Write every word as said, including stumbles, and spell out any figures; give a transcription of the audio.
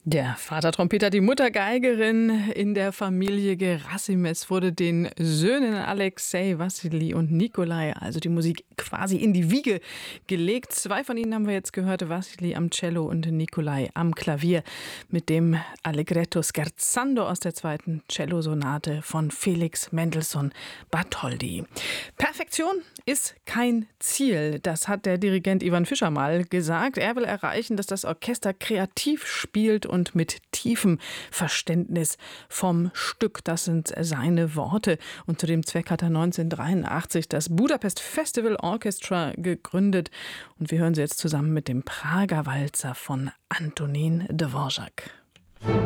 Der Vater Trompeter, die Mutter Geigerin in der Familie Gerassimes wurde den Söhnen Alexei, Wassili und Nikolai, also die Musik quasi in die Wiege gelegt. Zwei von ihnen haben wir jetzt gehört, Wassili am Cello und Nikolai am Klavier mit dem Allegretto Scherzando aus der zweiten Cellosonate von Felix Mendelssohn Bartholdy. Perfektion ist kein Ziel, das hat der Dirigent Ivan Fischer mal gesagt. Er will erreichen, dass das Orchester kreativ spielt und und mit tiefem Verständnis vom Stück. Das sind seine Worte. Und zu dem Zweck hat er neunzehnhundertdreiundachtzig das Budapest Festival Orchestra gegründet. Und wir hören sie jetzt zusammen mit dem Prager Walzer von Antonín Dvořák.